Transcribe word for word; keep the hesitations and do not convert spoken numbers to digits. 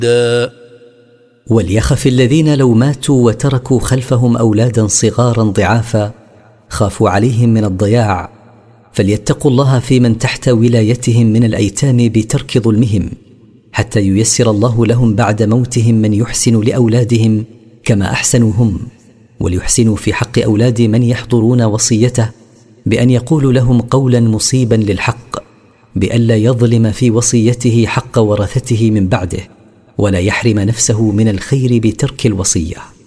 وليخف الذين لو ماتوا وتركوا خلفهم أولادا صغارا ضعافا خافوا عليهم من الضياع، فليتقوا الله في من تحت ولايتهم من الأيتام بترك ظلمهم، حتى ييسر الله لهم بعد موتهم من يحسن لأولادهم كما أحسنوا هم، وليحسنوا في حق أولاد من يحضرون وصيته بأن يقول لهم قولا مصيبا للحق، بألا يظلم في وصيته حق ورثته من بعده، ولا يحرم نفسه من الخير بترك الوصية.